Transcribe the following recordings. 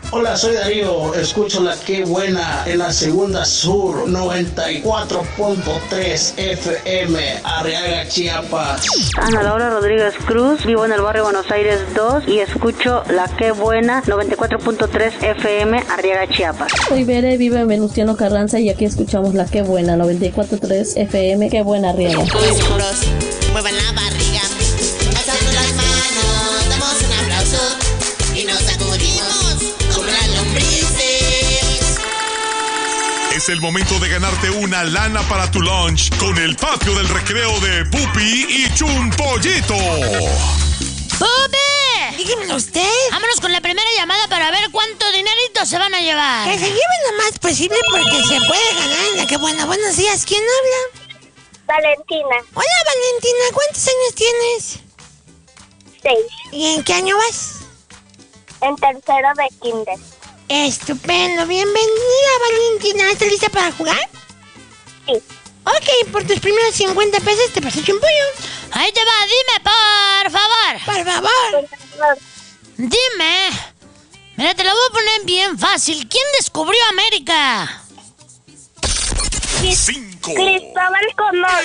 Hola, soy Darío, escucho la Qué Buena en la segunda sur, 94.3 FM, Arriaga, Chiapas. Ana Laura Rodríguez Cruz, vivo en el barrio Buenos Aires 2 y escucho la Qué Buena, 94.3 FM, Arriaga, Chiapas. Soy Bere, vivo en Venustiano Carranza y aquí escuchamos la Qué Buena, 94.3 FM, Qué Buena, Arriaga. Muevan la barriga, alzando las manos, damos un aplauso y nos sacudimos como las lombrices. Es el momento de ganarte una lana para tu lunch con el patio del recreo de Pupi y Chunpollito. ¡Pupi! Dígamelo usted. Vámonos con la primera llamada para ver cuánto dinerito se van a llevar. Que se lleven lo más posible porque se puede ganar en la Qué Buena. Buenos días, ¿quién habla? Valentina. Hola, Valentina, ¿cuántos años tienes? 6. ¿Y en qué año vas? En tercero de kinder. Estupendo, bienvenida, Valentina. ¿Estás lista para jugar? Sí. Ok, por tus primeros 50 pesos te paso un pollo. Ahí te va, dime, por favor. Por favor. Por favor. Dime. Mira, te lo voy a poner bien fácil. ¿Quién descubrió América? 5. Cristóbal Colón.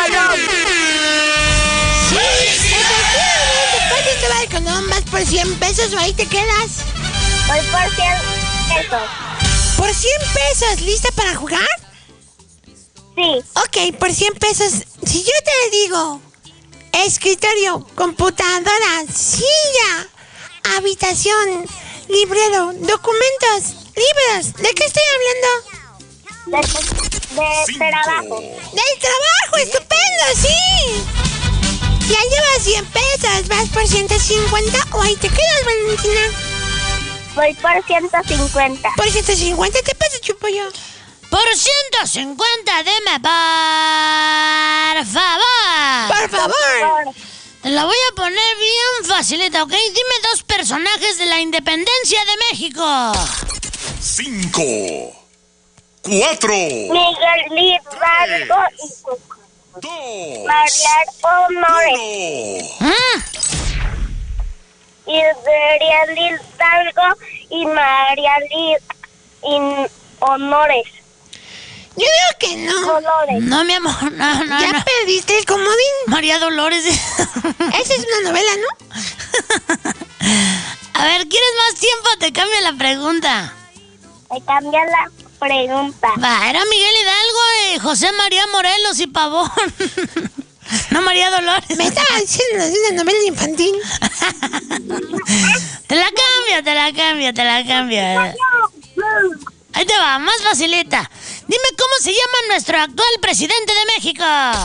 Sí, efectivamente, puedes llevar Colón, vas por 100 pesos o ahí te quedas. Voy por 100 pesos. Por 100 pesos, ¿lista para jugar? Sí. Ok, por 100 pesos, si yo te digo escritorio, computadora, silla, habitación, librero, documentos, libros, ¿de qué estoy hablando? De trabajo. ¡Del trabajo! ¡Estupendo! ¡Sí! Ya llevas 100 pesos. ¿Vas por 150 o ahí te quedas, Valentina? Voy por 150. Por 150 te pasa, Chupollo. Por 150, dime, por favor. Por favor. Te la voy a poner bien facilita, ¿ok? Dime 2 personajes de la independencia de México. 5. 4. Miguel Hidalgo y 2. María Honores. 1. Miguel Hidalgo y María Honores. Yo digo que no. Dolores. No, mi amor, no. Ya perdiste el comodín. María Dolores. Esa es una novela, ¿no? A ver, ¿quieres más tiempo? Te cambio la pregunta. Me cambia la pregunta. Va, era Miguel Hidalgo y José María Morelos y Pavón. No María Dolores. Me estaba diciendo de una novela infantil. Te la cambio. Ahí te va, más facilita. Dime cómo se llama nuestro actual presidente de México.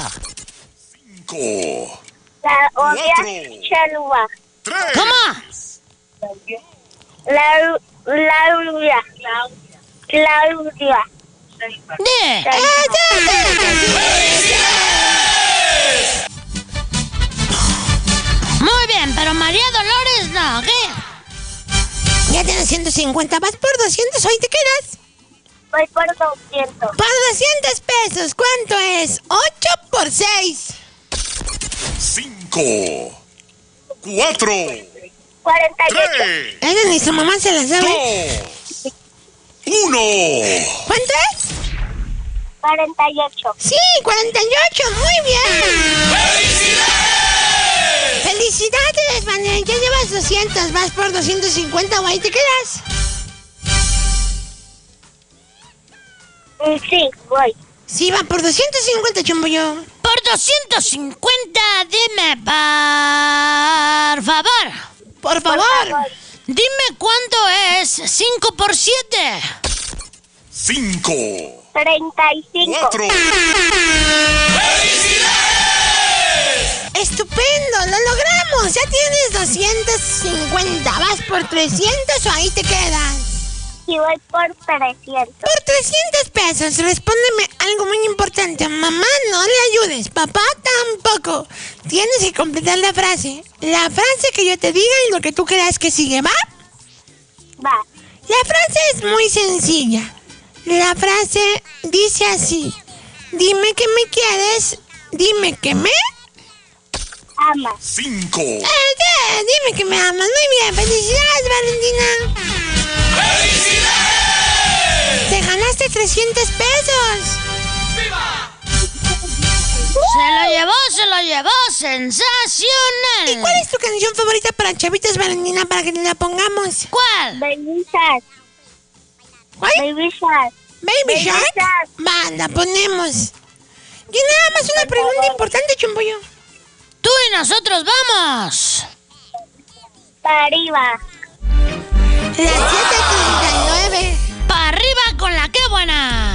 5. La odia 4. Chalúa. 3. ¿Cómo? Claudia. Di. Muy bien, pero María Dolores no, ¿qué? Ya tienes 150, vas por 200, ahí te quedas. Voy por 200. Por 200 pesos, ¿cuánto es? 8 por 6. 5. 4. 48. 3. Esa ni su mamá se la sabe. 2. 1. ¿Cuánto es? 48. Sí, 48, muy bien. ¡Felicidades! ¡Felicidades, Manuel! Ya llevas 200, vas por 250 o ahí te quedas. Sí, voy. Sí, va por 250, Chumbollo. Por 250, dime, por favor. Por favor. Dime cuánto es 5 por 7. 5. 35. 4. ¡Estupendo! ¡Lo logramos! Ya tienes 250. ¿Vas por 300 o ahí te quedas? Sí, voy por 300. Por 300 pesos, respóndeme algo muy importante. Mamá, no le ayudes. Papá, tampoco. Tienes que completar la frase. La frase que yo te diga y lo que tú creas que sigue, ¿va? Va. La frase es muy sencilla. La frase dice así. Dime que me quieres. Dime que me... Ama. 5. Dime que me amas. Muy bien. Felicidades, Valentina. 300 pesos. Se lo llevó, sensacional. ¿Y cuál es tu canción favorita para Chavitas Valentina para que la pongamos? ¿Cuál? Baby Shark. ¿Cuál? Baby Shark. Baby Shark. Va, la ponemos. Y nada más una pregunta importante, Chumbullo. Tú y nosotros vamos. Para arriba. Las 7:39. ¡Para arriba con la que buena!